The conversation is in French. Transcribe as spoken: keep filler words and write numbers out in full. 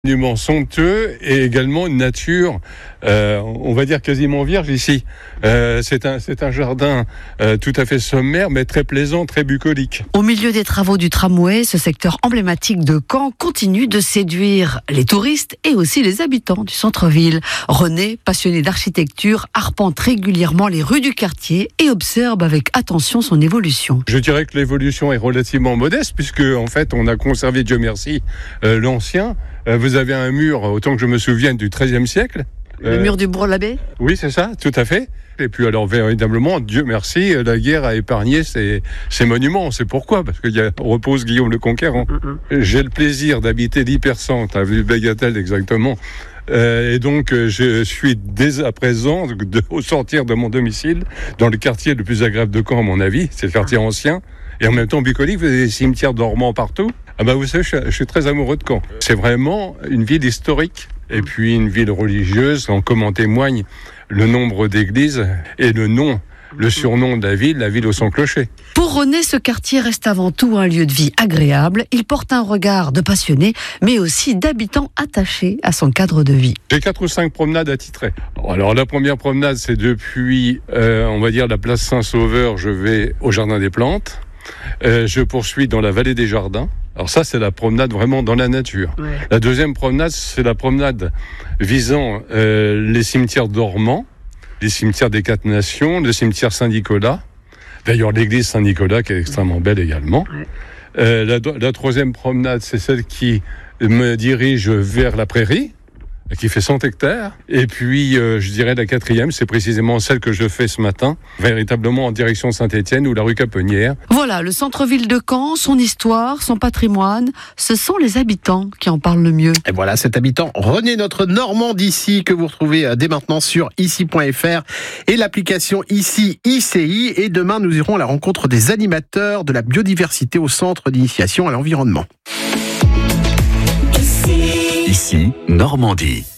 Monument somptueux et également une nature, euh, on va dire quasiment vierge ici. Euh, c'est un c'est un jardin euh, tout à fait sommaire, mais très plaisant, très bucolique. Au milieu des travaux du tramway, ce secteur emblématique de Caen continue de séduire les touristes et aussi les habitants du centre-ville. René, passionné d'architecture, arpente régulièrement les rues du quartier et observe avec attention son évolution. Je dirais que l'évolution est relativement modeste puisque en fait on a conservé, Dieu merci, euh, l'ancien. Euh, vous avez un mur, autant que je me souvienne, du treizième siècle. Le euh, mur du Bourg-l'Abbé ? Oui, c'est ça, tout à fait. Et puis alors, véritablement, Dieu merci, la guerre a épargné ces, ces monuments. C'est pourquoi, parce qu'il y a repose Guillaume le Conquérant. Mm-hmm. J'ai le plaisir d'habiter l'Hypercentre, à Bagatelle exactement. Euh, et donc, euh, je suis dès à présent, de, au sortir de mon domicile, dans le quartier le plus agréable de Caen, à mon avis, c'est le quartier ancien. Et en même temps bucolique, vous avez des cimetières dormants partout. Ah bah vous savez, je, je suis très amoureux de Caen. C'est vraiment une ville historique et puis une ville religieuse, comme en témoigne le nombre d'églises et le nom, le surnom de la ville, la ville au son clocher. Pour René, ce quartier reste avant tout un lieu de vie agréable. Il porte un regard de passionné, mais aussi d'habitants attachés à son cadre de vie. J'ai quatre ou cinq promenades attitrées. Alors la première promenade, c'est depuis, euh, on va dire, la place Saint-Sauveur, je vais au Jardin des Plantes. Euh, je poursuis dans la vallée des Jardins. Alors ça, c'est la promenade vraiment dans la nature. Ouais. La deuxième promenade, c'est la promenade visant euh, les cimetières dormants, les cimetières des Quatre Nations, le cimetière Saint-Nicolas. D'ailleurs, l'église Saint-Nicolas qui est extrêmement belle également. Ouais. Euh, la, la troisième promenade, c'est celle qui me dirige vers la prairie, qui fait cent hectares. Et puis, euh, je dirais la quatrième, c'est précisément celle que je fais ce matin, véritablement en direction Saint-Étienne ou la rue Caponnière. Voilà, le centre-ville de Caen, son histoire, son patrimoine, ce sont les habitants qui en parlent le mieux. Et voilà, cet habitant René, notre Normand d'ici, que vous retrouvez dès maintenant sur ici point f r et l'application Ici I C I. Et demain, nous irons à la rencontre des animateurs de la biodiversité au centre d'initiation à l'environnement. Ici, Normandie.